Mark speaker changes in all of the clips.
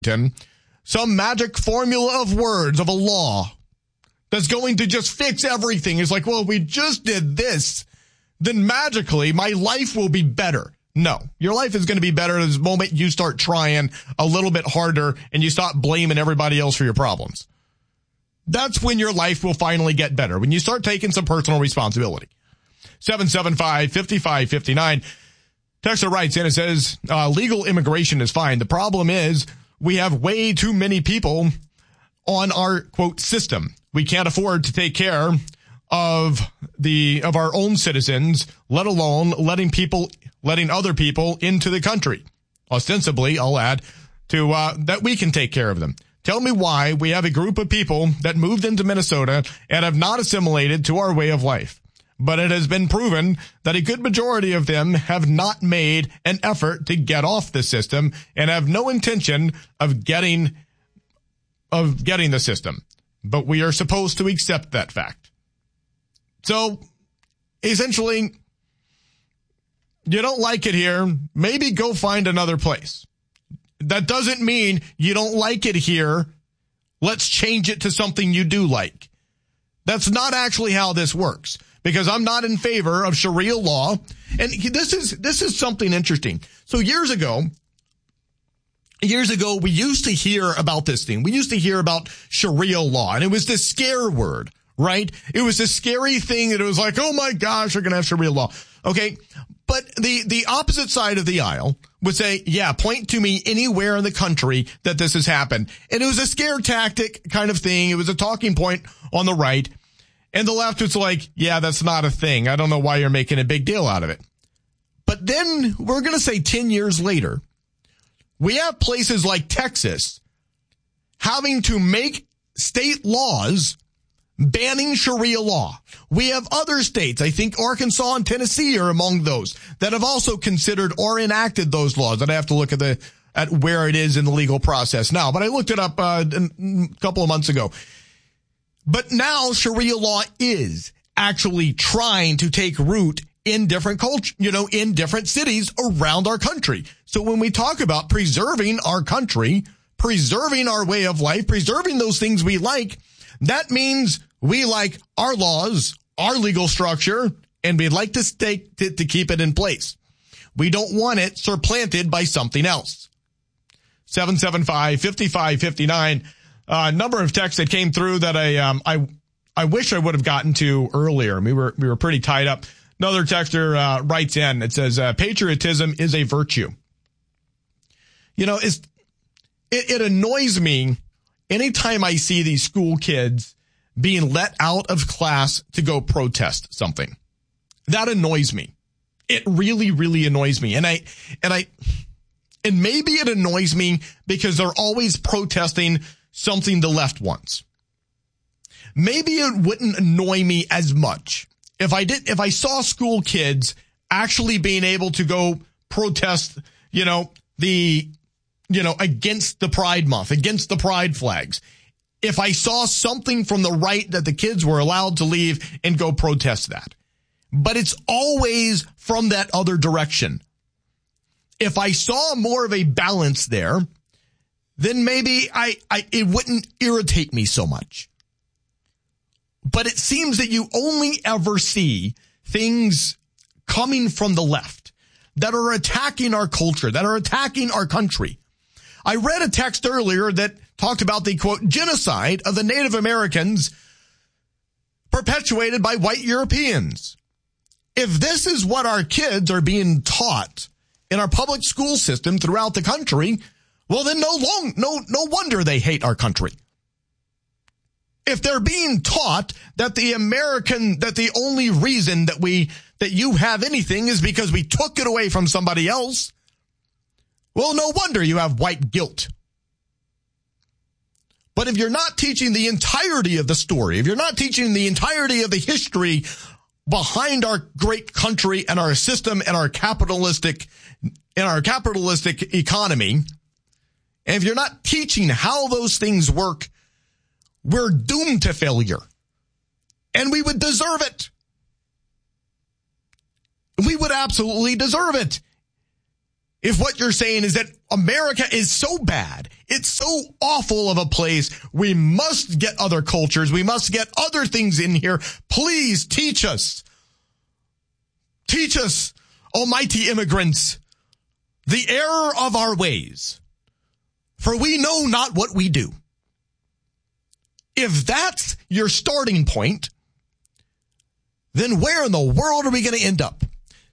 Speaker 1: some magic formula of words of a law that's going to just fix everything. It's like, well, if we just did this, then magically my life will be better. No, your life is going to be better the moment you start trying a little bit harder and you stop blaming everybody else for your problems. That's when your life will finally get better, when you start taking some personal responsibility. 775-5559. Texter writes in and says, legal immigration is fine. The problem is we have way too many people on our, quote, system. We can't afford to take care of our own citizens, let alone letting other people into the country. Ostensibly, I'll add, to that we can take care of them. Tell me why we have a group of people that moved into Minnesota and have not assimilated to our way of life. But it has been proven that a good majority of them have not made an effort to get off the system and have no intention of getting the system. But we are supposed to accept that fact. So, essentially, you don't like it here, maybe go find another place. That doesn't mean you don't like it here. Let's change it to something you do like. That's not actually how this works, because I'm not in favor of Sharia law. And this is something interesting. So years ago, we used to hear about this thing. We used to hear about Sharia law, and it was this scare word, right? It was this scary thing that it was like, oh my gosh, we're going to have Sharia law. Okay. But the opposite side of the aisle would say, yeah, point to me anywhere in the country that this has happened. And it was a scare tactic kind of thing. It was a talking point on the right. And the left was like, yeah, that's not a thing. I don't know why you're making a big deal out of it. But then we're going to say 10 years later, we have places like Texas having to make state laws banning Sharia law. We have other states, I think Arkansas and Tennessee are among those, that have also considered or enacted those laws. I'd have to look at where it is in the legal process now, but I looked it up a couple of months ago. But now Sharia law is actually trying to take root in different culture, in different cities around our country. So when we talk about preserving our country, preserving our way of life, preserving those things we like, that means we like our laws, our legal structure, and we'd like to keep it in place. We don't want it supplanted by something else. 775-5559. Number of texts that came through that I wish I would have gotten to earlier. We were pretty tied up. Another texter writes in. It says patriotism is a virtue. It annoys me anytime I see these school kids being let out of class to go protest something. That annoys me. It really, really annoys me. And maybe it annoys me because they're always protesting something the left wants. Maybe it wouldn't annoy me as much if I saw school kids actually being able to go protest, against the Pride Month, against the Pride flags. If I saw something from the right that the kids were allowed to leave and go protest that. But it's always from that other direction. If I saw more of a balance there, then maybe it wouldn't irritate me so much. But it seems that you only ever see things coming from the left that are attacking our culture, that are attacking our country. I read a text earlier that talked about the, quote, genocide of the Native Americans perpetuated by white Europeans. If this is what our kids are being taught in our public school system throughout the country, well, then no wonder they hate our country. If they're being taught that the only reason that you have anything is because we took it away from somebody else, well, no wonder you have white guilt. But if you're not teaching the entirety of the story, if you're not teaching the entirety of the history behind our great country and our system and our capitalistic economy, and if you're not teaching how those things work, we're doomed to failure. And we would deserve it. We would absolutely deserve it if what you're saying is that America is so bad, it's so awful of a place, we must get other cultures, we must get other things in here. Please teach us. Teach us, almighty immigrants, the error of our ways, for we know not what we do. If that's your starting point, then where in the world are we going to end up?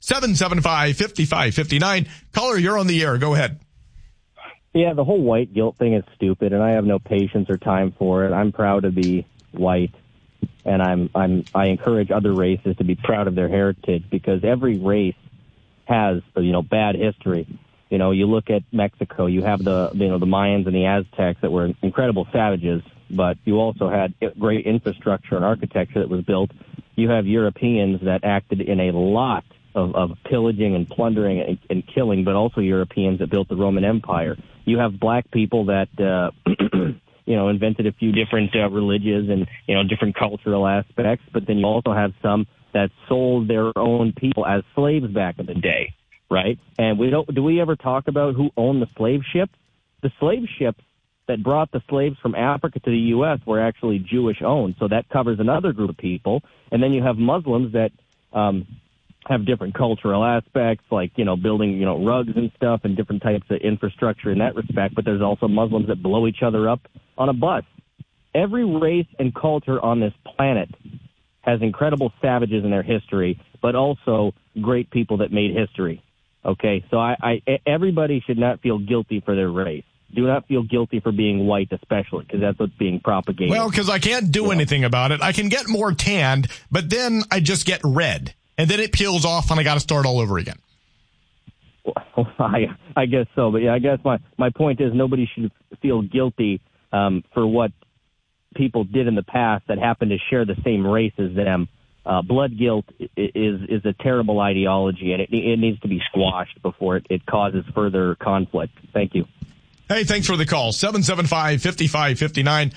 Speaker 1: 775-5559. Caller, you're on the air. Go ahead.
Speaker 2: Yeah, the whole white guilt thing is stupid, and I have no patience or time for it. I'm proud to be white, and I encourage other races to be proud of their heritage, because every race has, bad history. You look at Mexico, you have the Mayans and the Aztecs that were incredible savages, but you also had great infrastructure and architecture that was built. You have Europeans that acted in a lot of pillaging and plundering and killing, but also Europeans that built the Roman Empire. You have black people that, invented a few different religions and, different cultural aspects, but then you also have some that sold their own people as slaves back in the day, right? And do we ever talk about who owned the slave ships? The slave ships that brought the slaves from Africa to the U.S. were actually Jewish-owned, so that covers another group of people. And then you have Muslims that have different cultural aspects, like, building, rugs and stuff and different types of infrastructure in that respect. But there's also Muslims that blow each other up on a bus. Every race and culture on this planet has incredible savages in their history, but also great people that made history. Okay, so everybody should not feel guilty for their race. Do not feel guilty for being white, especially, because that's what's being propagated.
Speaker 1: Well, because I can't do anything about it. I can get more tanned, but then I just get red. And then it peels off, and I got to start all over again.
Speaker 2: Well, I guess so. But, yeah, I guess my point is nobody should feel guilty for what people did in the past that happened to share the same race as them. Blood guilt is a terrible ideology, and it needs to be squashed before it causes further conflict. Thank you.
Speaker 1: Hey, thanks for the call. 775-5559.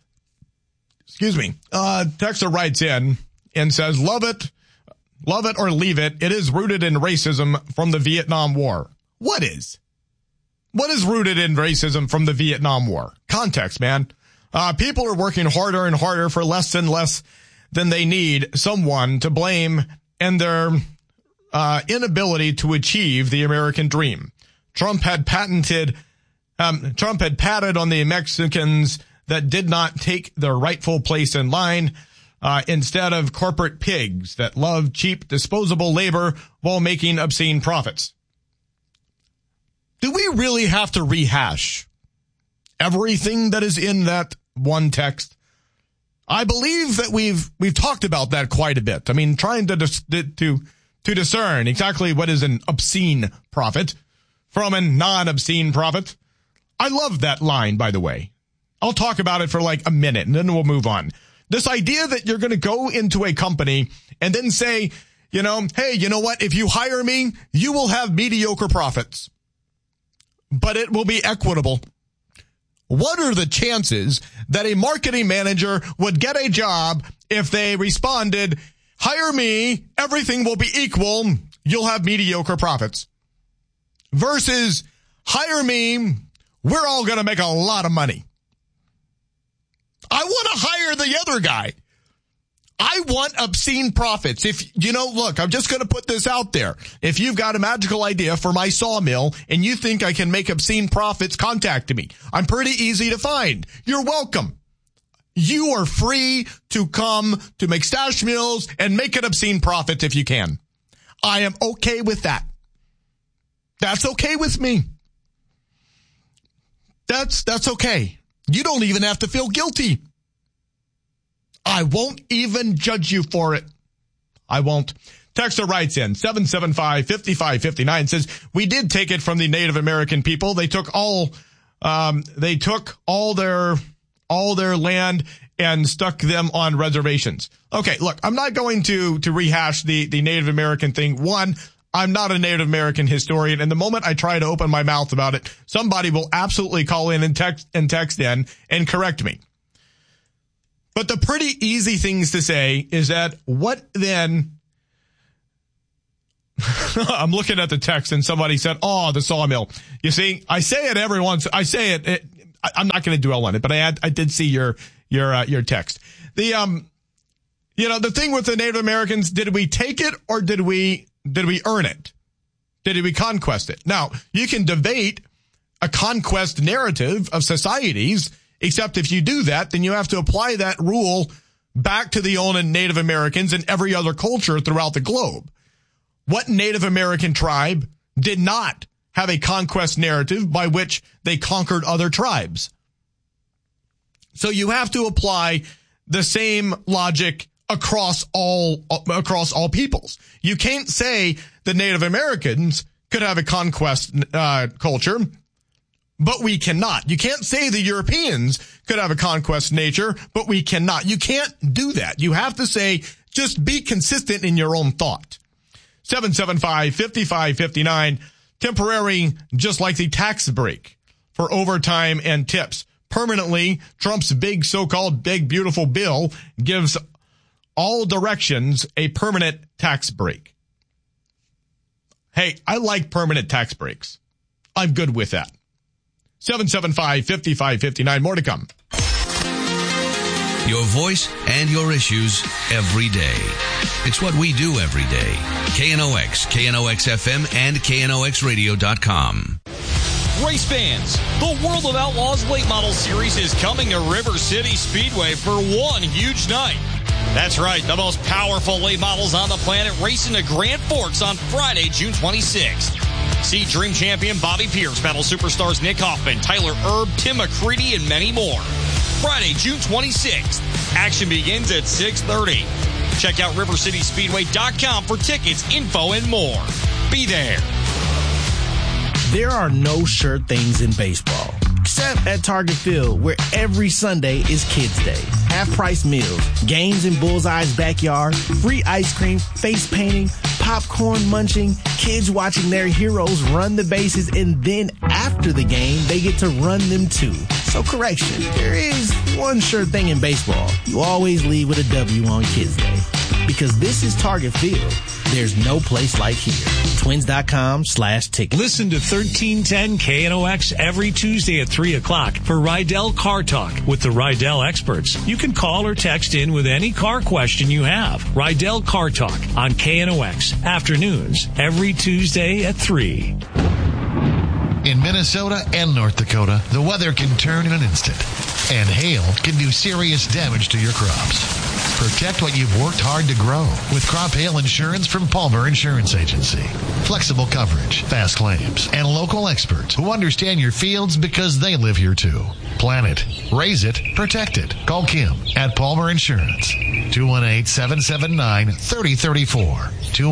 Speaker 1: Excuse me. Texter writes in and says, love it or leave it. It is rooted in racism from the Vietnam War. What is? What is rooted in racism from the Vietnam War? Context, man. People are working harder and harder for less and less than they need someone to blame and their inability to achieve the American dream. Trump had patted on the Mexicans that did not take their rightful place in line, instead of corporate pigs that love cheap, disposable labor while making obscene profits. Do we really have to rehash everything that is in that one text? I believe that we've talked about that quite a bit. I mean, trying to discern exactly what is an obscene profit from a non-obscene profit. I love that line, by the way. I'll talk about it for like a minute and then we'll move on. This idea that you're going to go into a company and then say, hey, you know what? If you hire me, you will have mediocre profits, but it will be equitable. What are the chances that a marketing manager would get a job if they responded, hire me, everything will be equal, you'll have mediocre profits, versus hire me, we're all going to make a lot of money? I want to hire the other guy. I want obscene profits. Look, I'm just going to put this out there. If you've got a magical idea for my sawmill and you think I can make obscene profits, contact me. I'm pretty easy to find. You're welcome. You are free to come to McStash Mills and make an obscene profit if you can. I am okay with that. That's okay with me. That's okay. You don't even have to feel guilty. I won't even judge you for it. I won't. Texter writes in, 775-5559 says, we did take it from the Native American people. They took all their land and stuck them on reservations. Okay, look, I'm not going to rehash the Native American thing. One, I'm not a Native American historian, and the moment I try to open my mouth about it, somebody will absolutely call in and text in and correct me. But the pretty easy things to say is that what then I'm looking at the text and somebody said, "Oh, the sawmill." You see, I say it every once. I say it. I'm not going to dwell on it, but I did see your text. The the thing with the Native Americans, did we take it or did we earn it? Did we conquest it? Now, you can debate a conquest narrative of societies, except if you do that, then you have to apply that rule back to the own Native Americans and every other culture throughout the globe. What Native American tribe did not have a conquest narrative by which they conquered other tribes? So you have to apply the same logic across all peoples. You can't say the Native Americans could have a conquest culture, but we cannot. You can't say the Europeans could have a conquest nature, but we cannot. You can't do that. You have to say, just be consistent in your own thought. 775-5559, temporary, just like the tax break for overtime and tips. Permanently, Trump's big so-called big beautiful bill gives all directions a permanent tax break. Hey, I like permanent tax breaks. I'm good with that. 775-5559, more to come.
Speaker 3: Your voice and your issues every day. It's what we do every day. KNOX, KNOX-FM, and KNOXradio.com.
Speaker 4: Race fans, the World of Outlaws Late Model Series is coming to River City Speedway for one huge night. That's right, the most powerful late models on the planet racing to Grand Forks on Friday, June 26th. See Dream Champion Bobby Pierce battle superstars Nick Hoffman, Tyler Erb, Tim McCready, and many more. Friday, June 26th. Action begins at 6:30. Check out RiverCitySpeedway.com for tickets, info, and more. Be there.
Speaker 5: There are no sure things in baseball, except at Target Field, where every Sunday is Kids Day. Half-price meals, games in Bullseye's backyard, free ice cream, face painting, popcorn munching, kids watching their heroes run the bases, and then after the game, they get to run them too. So correction, there is one sure thing in baseball. You always leave with a W on Kids Day. Because this is Target Field. There's no place like here. Twins.com/ticket.
Speaker 6: Listen to 1310 KNOX every Tuesday at 3 o'clock for Rydell Car Talk with the Rydell experts. You can call or text in with any car question you have. Rydell Car Talk on KNOX afternoons every Tuesday at 3.
Speaker 7: In Minnesota and North Dakota, the weather can turn in an instant, and hail can do serious damage to your crops. Protect what you've worked hard to grow with crop hail insurance from Palmer Insurance Agency. Flexible coverage, fast claims, and local experts who understand your fields because they live here too. Plan it, raise it, protect it. Call Kim at Palmer Insurance. 218-779-3034.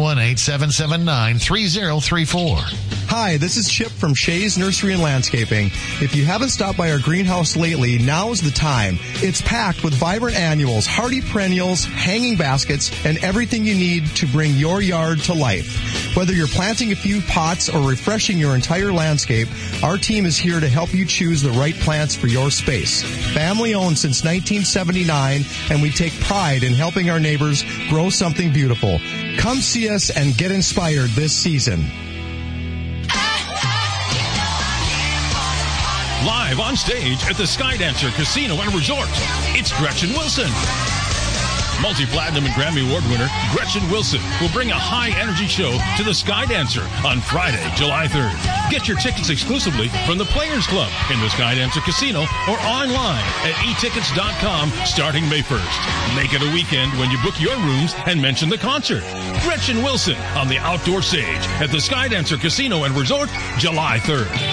Speaker 7: 218-779-3034.
Speaker 8: Hi, this is Chip from Shays Nursery and Landscaping. If you haven't stopped by our greenhouse lately, now's the time. It's packed with vibrant annuals, hardy perennials, hanging baskets, and everything you need to bring your yard to life. Whether you're planting a few pots or refreshing your entire landscape, our team is here to help you choose the right plants for your space. Family owned since 1979, and we take pride in helping our neighbors grow something beautiful. Come see us and get inspired this season.
Speaker 9: Live on stage at the Skydancer Casino and Resort, it's Gretchen Wilson. Multi-platinum and Grammy Award winner Gretchen Wilson will bring a high-energy show to the Skydancer on Friday, July 3rd. Get your tickets exclusively from the Players Club in the Skydancer Casino or online at etickets.com starting May 1st. Make it a weekend when you book your rooms and mention the concert. Gretchen Wilson on the outdoor stage at the Skydancer Casino and Resort, July 3rd.